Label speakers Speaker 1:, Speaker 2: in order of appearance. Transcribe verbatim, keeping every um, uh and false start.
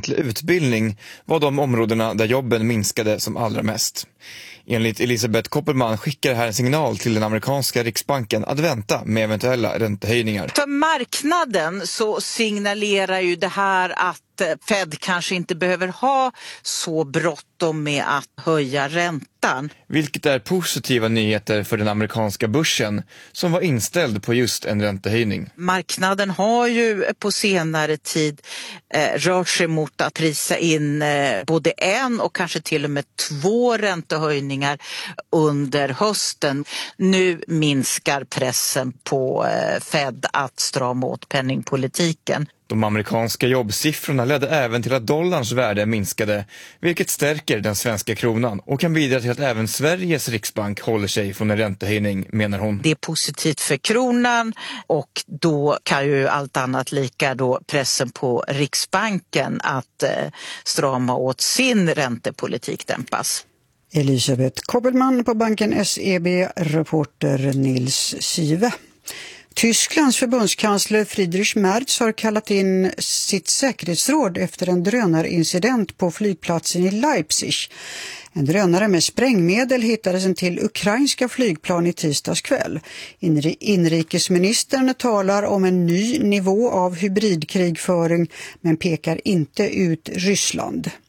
Speaker 1: offentlig utbildning var de områdena där jobben minskade som allra mest. Enligt Elisabeth Koppelman skickar det här en signal till den amerikanska riksbanken att vänta med eventuella räntehöjningar.
Speaker 2: För marknaden så signalerar ju det här att Fed kanske inte behöver ha så bråttom med att höja räntan.
Speaker 1: Vilket är positiva nyheter för den amerikanska börsen som var inställd på just en räntehöjning.
Speaker 2: Marknaden har ju på senare tid eh, rört sig mot att prisa in eh, både en och kanske till och med två räntehöjningar under hösten. Nu minskar pressen på eh, Fed att strama åt penningpolitiken.
Speaker 1: De amerikanska jobbsiffrorna ledde även till att dollarns värde minskade, vilket stärker den svenska kronan och kan bidra till att även Sveriges riksbank håller sig från en räntehöjning, menar hon.
Speaker 2: Det är positivt för kronan och då kan ju allt annat lika då pressen på Riksbanken att eh, strama åt sin räntepolitik dämpas.
Speaker 3: Elisabeth Koppelman på banken S E B, reporter Nils Sive. Tysklands förbundskansler Friedrich Merz har kallat in sitt säkerhetsråd efter en drönarincident på flygplatsen i Leipzig. En drönare med sprängmedel hittades en till ukrainska flygplan i tisdags kväll. Inri- inrikesministern talar om en ny nivå av hybridkrigföring men pekar inte ut Ryssland.